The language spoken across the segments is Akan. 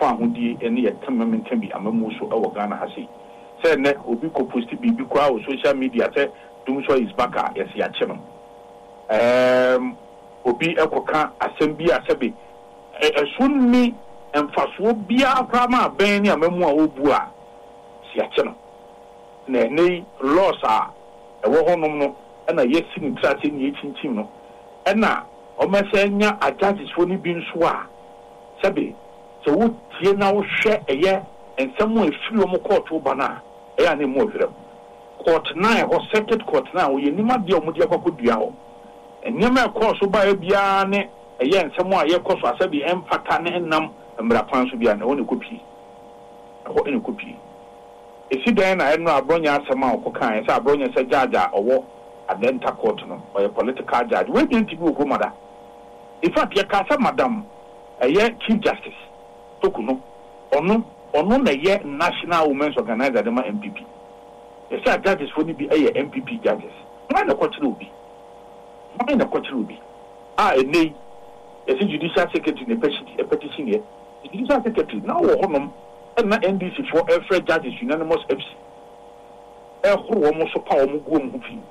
fa ahudi ene ye temamenta bi amamu so e wo Ghana ha sei say ne obi ko post bibi kwa o social media say Dumsho is back yes ya cheno obi ekoka asem bi asebe sunni emfaso bia krama ben ni amamu a obu a si ya cheno na ne loss a ewo honom no na yesi ni trate ni echinchin no na o mesenya adjudges fo ni bi nso a sebe so wo tie na wo hwe eye ensemu efiri o mo court oba na eya na mo ofirem court 9 or circuit court 9 wo yenima de o mo de akwadua ho enyema court so ba bia ne eye ensemu a ye koso asabi empata ne nam mbra kwan so bia na wo ne kopi ho ne kopi esi dan na eno abronya asema okokan say abronya say judge owo adenta court no or political judge we dey tibi okomada in fact ye ka say madam chief justice tokuno ono na ye national women's organizer dem MPP ye say judges for ni bi MPP judges why na kwachiri obi enei ye say judicial secretary ne petition ye judicial secretary na wo honom na NDC for every judges unanimous FC horo mo so pa mo go mo fi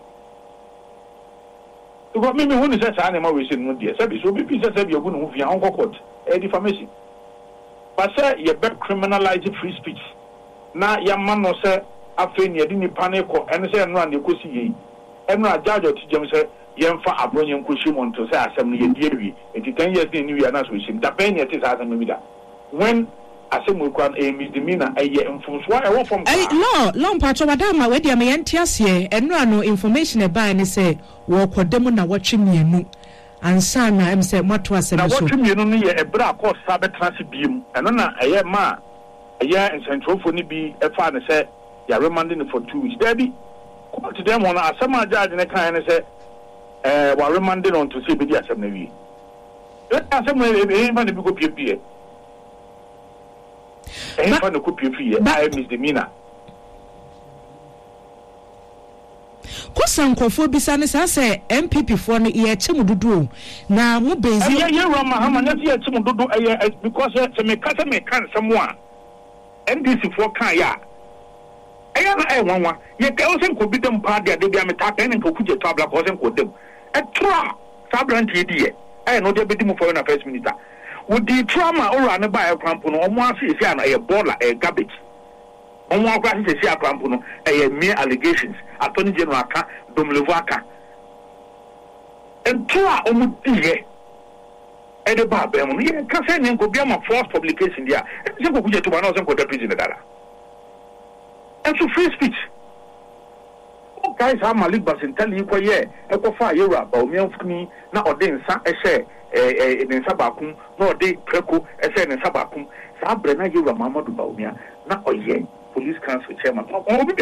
because me who say say na ma we say no dey say so be say be go no fi an court defamation but say ye be criminalize free speech na ya man no say afa ni edi ni panic and say no an ekosi yi eno a judge oti jem say ye mfa abronye nkoshi mo nto say asem no ye die wi enti 10 years ni wi ana so shim da ben ye say asem mi da when asem kwan misdemeanor eye mfunso a wo from law patro madama we dia me yentiase eno ano information e ban ni say wo kodem na wotwe mienu ansa na em say moto asem so na wotwe mienu no ye ebra course sabe transi biem eno na eye ma eye incentrofo ni bi e fa ne say ya remanding for 2 weeks there be court dem on asem a judge ne kan ne say wa remanding on to say be di asem na wi asem e ma ne bi go pie for the copy I misdemeanor. Kosankofo bisane say MPP for no ye chemududu na mo bezi ye Roma hama na ye chemududu because se me kan someone NDC for kan ya aya na wanwa ye ka o sen ko bidem pa de bia me ta pen nko kuje tabla ko sen ko dem etra sabran tie no de bedimu for na first minister with the trauma or an by a crampono, or more see a baller, a garbage. On more grasses, a crampono, a mere allegations, Attorney General Domlevaka. And two are almost here. And the Barbam, you can send him could be a false publication there. And so we get to 1,000 for the prisoner. And so free speech. Guys, I'm a league bus and tell you, yeah, a coffee, you're about me of me, now or then, a share. In Sabakum, no de Preco, SN Sabakum, Sabrina, you were Mamma Baumia, not a yen, police council chairman, Obi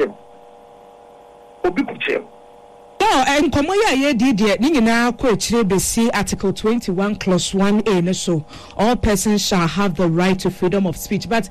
chair. Oh, and Komoya ye did ye now quote see Article 21, Clause 1A, so all persons shall have the right to freedom of speech. But